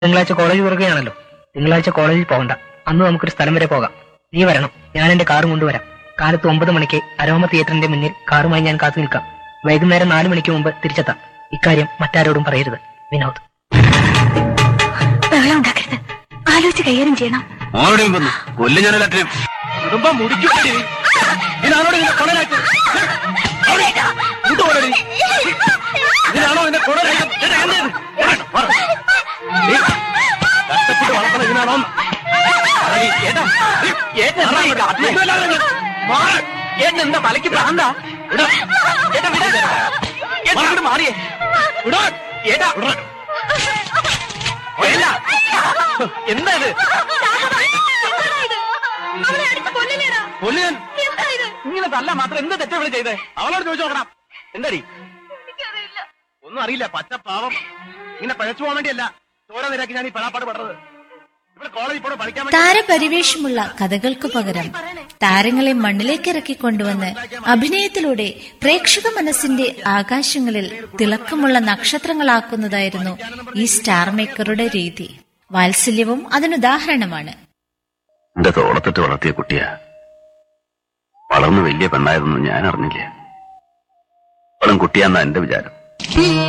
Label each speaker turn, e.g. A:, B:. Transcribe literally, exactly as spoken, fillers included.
A: തിങ്കളാഴ്ച കോളേജ് തുറക്കുകയാണല്ലോ. തിങ്കളാഴ്ച കോളേജിൽ പോകണ്ട. അന്ന് നമുക്കൊരു സ്ഥലം വരെ പോകാം. നീ വരണം. ഞാൻ എന്റെ കാർ കൊണ്ടുവരാം. കാലത്ത് ഒമ്പത് മണിക്ക് അരോമ തിയേറ്ററിന്റെ മുന്നിൽ കാറുമായി ഞാൻ കാത്തു നിൽക്കാം. വൈകുന്നേരം നാലു മണിക്ക് മുമ്പ് തിരിച്ചെത്താം. ഇക്കാര്യം മറ്റാരോടും പറയരുത്. വിനോദ്.
B: ബഹളം ഉണ്ടാക്കരുത്. ആലോചിച്ച് കൈകാര്യം ചെയ്യണം.
C: കൊല്ലു ഞാനല്ലാറ്റിനും കുടുംബം മുടിക്കും. ഇതിനാണോ എന്റെ കുടലായിട്ട് കഷ്ടപ്പെട്ട് വളർത്തണം? ഇതിനാണോ എന്താ തലയ്ക്ക് പ്രാന്താ? മാറിയേ എന്താ ഇത്? കൊല്ലുകൻ ഇങ്ങനെ തല്ല മാത്രം എന്ത് തെറ്റാ വിളി ചെയ്തേ? അവളോട് ചോദിച്ചു നോക്കണം. എന്താടി? ഒന്നും അറിയില്ല. പച്ച പാവം ഇങ്ങനെ പഴച്ചു പോകാൻ വേണ്ടിയല്ല ചോര നിരാക്കി ഞാൻ ഈ പെടാപ്പാട് പെടുന്നത്. ഇവിടെ കോളേജിൽ പോണോ പഠിക്കാൻ വേണ്ടി?
D: താരപരിവേഷമുള്ള കഥകൾക്കു പകരം താരങ്ങളെ മണ്ണിലേക്ക് ഇറക്കി കൊണ്ടുവന്ന് അഭിനയത്തിലൂടെ പ്രേക്ഷക മനസ്സിന്റെ ആകാശങ്ങളിൽ തിളക്കമുള്ള നക്ഷത്രങ്ങളാക്കുന്നതായിരുന്നു ഈ സ്റ്റാർ മേക്കറുടെ രീതി. വാത്സല്യവും അതിനുദാഹരണമാണ്.
C: എന്റെ തോളത്തിട്ട് വളർത്തിയ കുട്ടിയാ. വളർന്ന് വലിയ പെണ്ണായതൊന്നും ഞാൻ അറിഞ്ഞില്ല. അവളും കുട്ടിയാന്നാ എന്റെ വിചാരം.